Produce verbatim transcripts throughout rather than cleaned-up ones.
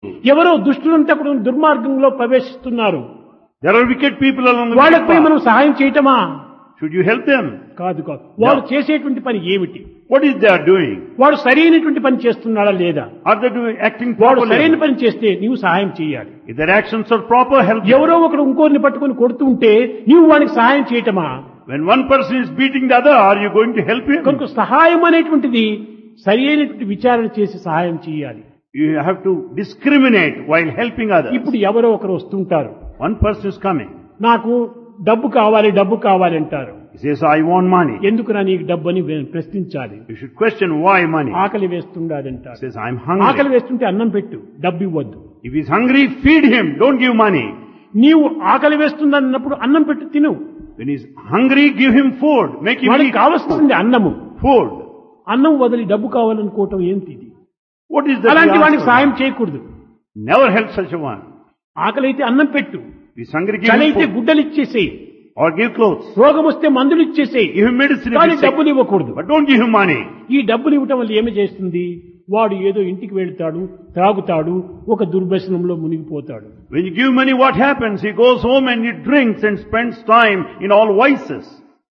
ఎవరో దుష్టులంతా కూడా దుర్మార్గంలో ప్రవేశిస్తున్నారు. There are wicked people along the వాళ్ళపై path. మనం సహాయం చేయటమా? Should you help them? కాదు కాదు. వాడు చేసేటువంటి పని ఏమిటి? What is they are doing? వాడు సరైనటువంటి పని చేస్తున్నాడా లేదా? Are they doing acting వాడు సరైన properly? పని చేస్తే నీవు సహాయం చేయాలి. If their actions are proper, help them. ఎవరో ఒకడు ఇంకోరిని పట్టుకొని కొడుతుంటే నీవు వానికి సహాయం చేయటమా? When one person is beating the other, are you going to help him? కనుక సహాయం అనేటువంటిది సరి అయినటువంటి విచారణ చేసి సహాయం చేయాలి. You have to discriminate while helping others. ఇప్పుడు ఎవరో ఒకరు వస్తుంటారు, One person is coming. నాకు డబ్బు కావాలి డబ్బు కావాలి అంటారు. He says, I want money. ఎందుకురా నీకు డబ్బు అని ప్రశ్నించాలి. You should question why money. ఆకలి వేస్తుండాదంటారు. He says, I'm ఆకలి hungry. వేస్తుంటే అన్నం పెట్టు, డబ్బు ఇవ్వద్దు. If he's hungry, feed him. Don't give money. నీవు ఆకలి వేస్తుందన్నప్పుడు అన్నం పెట్టు, తిను. When he's hungry, give him food. Make him వాడికి eat కావలసింది అన్నము. food. అన్నం వదిలి డబ్బు కావాలనుకోవటం ఏంటిది? What is that? అలాంటి we వాడికి ask for? సాయం చేయకూడదు. Never help such a one. ఆకలి అయితే అన్నం పెట్టు, If he's hungry, give చలి him అయితే food. గుడ్డలు ఇచ్చేసేయి, Or give clothes. రోగం వస్తే మందులు ఇచ్చేసేయి, Give him medicine if కానీ he's sick. డబ్బులు ఇవ్వకూడదు. But don't give him money. ఈ డబ్బులు ఇవ్వటం వల్ల ఏమి చేస్తుంది? వాడు ఏదో ఇంటికి వెళ్తాడు, త్రాగుతాడు, ఒక దుర్వ్యసనంలో మునిగిపోతాడు. When you give money, what happens? He goes home and he drinks and spends time in all vices.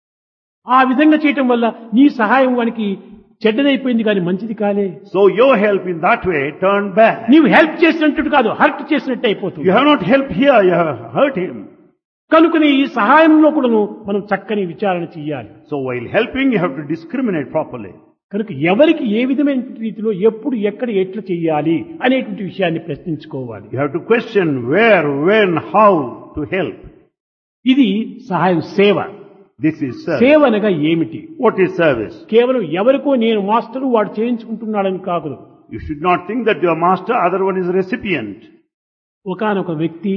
ఆ విధంగా చేయటం వల్ల నీ సహాయం వానికి చెడ్డదైపోయింది కానీ మంచిది కాలే. So your help in that way turned bad. నీవు హెల్ప్ చేసినట్టు కాదు, హర్ట్ చేసినట్టు You అయిపోతుంది. have not helped here, you have hurt him. కనుకనే ఈ సహాయంలో కూడాను మనం చక్కని విచారణ చెయ్యాలి. So while helping, you have to discriminate properly. కనుక ఎవరికి ఏ విధమైన రీతిలో ఎప్పుడు ఎక్కడ ఎట్లా చెయ్యాలి అనేటువంటి విషయాన్ని ప్రశ్నించుకోవాలి. You have to question where, when, how to help. ఇది సహాయం సేవ. This is service. సేవ అనగా ఏమిటి? What is service? కేవలం ఎవరికో నేను మాస్టరు వాడు చేయించుకుంటున్నాడని కాదు. You should not think that you are master, other one is recipient. ఒకానొక వ్యక్తి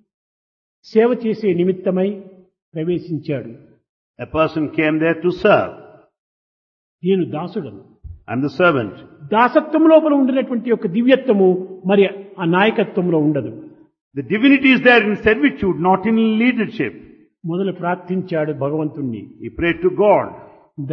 సేవ చేసే నిమిత్తమై ప్రవేశించాడు. A person came there to serve. నేను దాసుడను. I'm the servant. దాసత్వం లోపల ఉండినటువంటి యొక్క దివ్యత్వము మరి ఆ నాయకత్వంలో ఉండదు. The divinity is there in servitude, not in leadership. మొదలు ప్రార్థించాడు భగవంతుణ్ణి. He prayed to God.